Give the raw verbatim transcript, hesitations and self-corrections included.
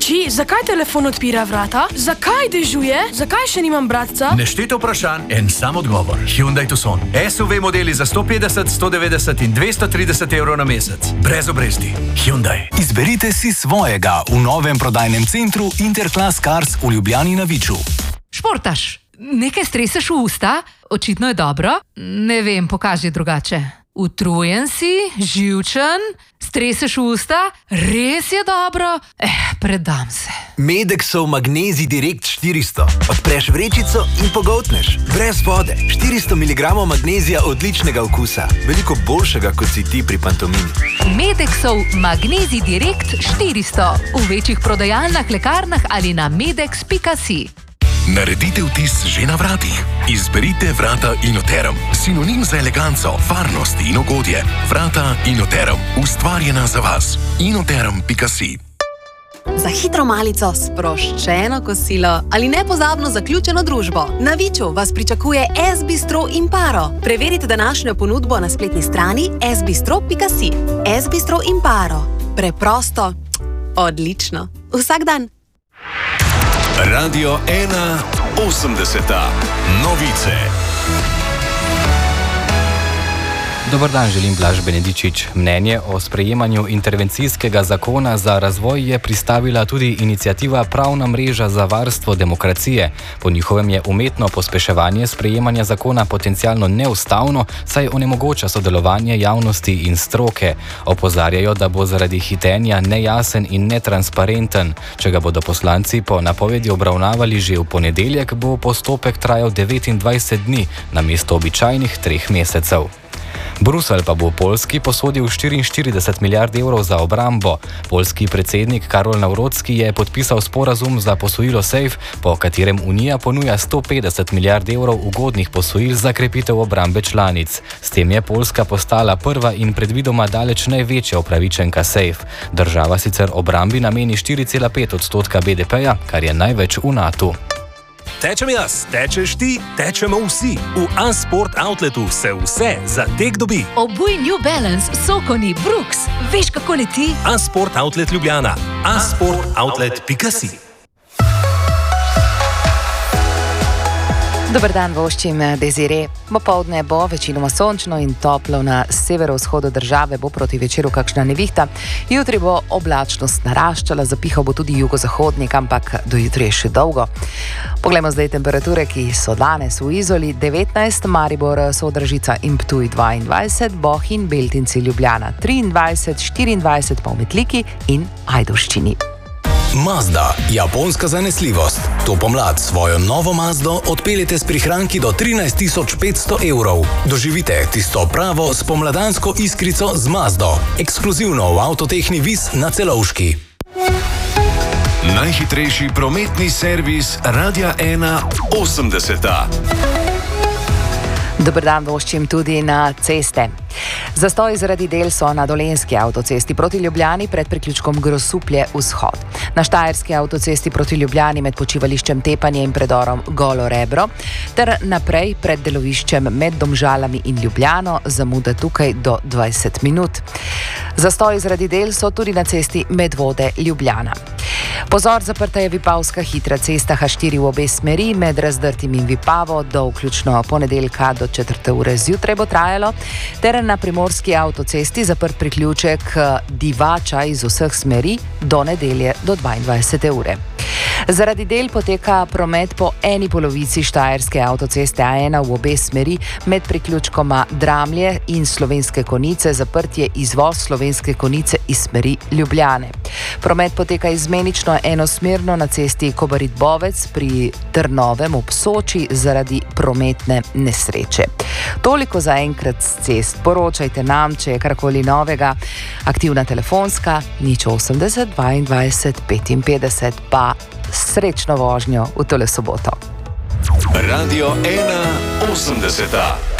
Oči, zakaj telefon odpira vrata? Zakaj dežuje? Zakaj še nimam bratca? Nešteto vprašanj, en sam odgovor. Hyundai Tucson. S U V modeli za sto petdeset, sto devetdeset in dvesto trideset evrov na mesec. Brez obresti. Hyundai. Izberite si svojega v novem prodajnem centru Interclass Cars v Ljubljani na Viču. Športaš, nekaj streseš v usta? Očitno je dobro. Ne vem, pokaži drugače. Utrujen si, živčen, streseš v usta, res je dobro. Eh, predam se. Medexov Magnezij Direkt štiristo. Odpreš vrečico in pogoltneš. Brez vode. štiristo miligramov magnezija odličnega okusa. Veliko boljšega, kot si ti pri pantomimi. Medexov Magnezij Direkt štiristo. V večjih prodajalnah, lekarnah ali na medex pika si. Naredite vtis že na vratih. Izberite vrata Inoterum. Sinonim za eleganco, varnost in ugodje. Vrata Inoterum. Ustvarjena za vas. inoterum pika si. Za hitro malico, sproščeno kosilo ali nepozabno zaključeno družbo. Na Viču vas pričakuje S-bistro Imparo. Preverite današnjo ponudbo na spletni strani s bistro pika si. S-bistro Imparo. Preprosto, odlično. Vsak dan. Radio ena osemdeseta. Novice. Dobar dan, želim Blaž Benedičič. Mnenje o sprejemanju intervencijskega zakona za razvoj je pristavila tudi iniciativa Pravna mreža za varstvo demokracije. Po njihovem je umetno pospeševanje sprejemanja zakona potencialno neustavno, saj onemogoča sodelovanje javnosti in stroke. Opozarjajo, da bo zaradi hitenja nejasen in netransparenten. Če ga bodo poslanci po napovedi obravnavali že v ponedeljek, bo postopek trajal devetindvajset dni, namesto običajnih treh mesecev. Bruselj pa bo Poljski posodil štiriinštirideset milijard evrov za obrambo. Poljski predsednik Karol Nawrocki je podpisal sporazum za posojilo Safe, po katerem Unija ponuja sto petdeset milijard evrov ugodnih posojil za krepitev obrambe članic. S tem je Poljska postala prva in predvidoma daleč največja upravičenka Safe. Država sicer obrambi nameni štiri cela pet odstotka B D P-ja, kar je največ v natu. Tečem jaz, tečeš ti, tečemo vsi. V Unsport Outletu se vse za tek dobi. Obuj New Balance, Sokoni, Brooks. Veš, kako leti? Unsport Outlet Ljubljana. unsport outlet pika si. Dobar dan, voščim Desire. Popoldne bo večinoma sončno in toplo, na severovzhodu države bo proti večeru kakšna nevihta. Jutri bo oblačnost naraščala, zapihal bo tudi jugozahodnik, ampak do jutri je še dolgo. Poglejmo zdaj temperature, ki so danes v Izoli. devetnajst, Maribor, Sodražica in Ptuj dvaindvajset, Bohinj, Beltinci, Ljubljana triindvajset, štiriindvajset pa v Metliki in Ajdovščini. Mazda, japonska zanesljivost. To pomlad svojo novo Mazdo odpeljete s prihranki do trinajst tisoč petsto evrov. Doživite tisto pravo spomladansko iskrico z Mazdo. Ekskluzivno v Avtotehni Vis na Celovški. Najhitrejši prometni servis Radia ena osemdeseta. Dober dan, voščim tudi na ceste. Zastoj zaradi del so na Dolenjski avtocesti proti Ljubljani pred priključkom Grosuplje vzhod. Na Štajerski avtocesti proti Ljubljani med počivališčem Tepanje in predorom Golo Rebro ter naprej pred deloviščem med Domžalami in Ljubljano, zamude tukaj do dvajset minut. Zastoj zaradi del so tudi na cesti Medvode Ljubljana. Pozor, zaprta je Vipavska hitra cesta H štiri v obe smeri med Razdrtim in Vipavo do vključno ponedeljka do četrte ure zjutraj bo trajalo, ter na Primorski avtocesti zaprt priključek Divača iz vseh smeri do nedelje do dvaindvajsete ure. Zaradi del poteka promet po eni polovici Štajerske avtoceste A ena v obe smeri med priključkoma Dramlje in Slovenske Konjice, zaprt je izvoz Slovenske Konjice iz smeri Ljubljane. Promet poteka izmenično enosmerno na cesti Kobarid-Bovec pri Trnovem ob Soči zaradi prometne nesreče. Toliko za enkrat s cest. Poročajte nam, če je karkoli novega. Aktivna telefonska nič osemdeset dvaindvajset petinpetdeset, pa srečno vožnjo v tole soboto. Radio ena osemdeseta.